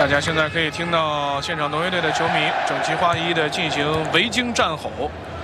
大家现在可以听到现场挪威队的球迷整齐划一的进行维京战吼。